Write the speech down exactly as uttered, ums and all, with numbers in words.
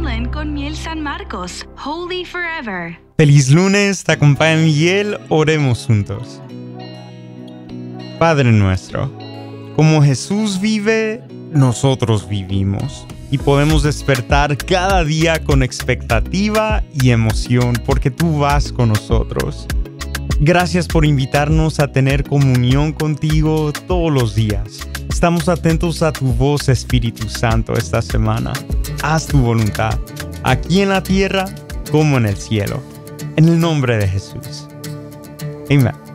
Blend con miel San Marcos, Holy Forever. Feliz lunes, te acompaña Miguel, oremos juntos. Padre nuestro, como Jesús vive, nosotros vivimos. Y podemos despertar cada día con expectativa y emoción porque tú vas con nosotros. Gracias por invitarnos a tener comunión contigo todos los días. Estamos atentos a tu voz, Espíritu Santo, esta semana. Haz tu voluntad, aquí en la tierra como en el cielo. En el nombre de Jesús. Amén.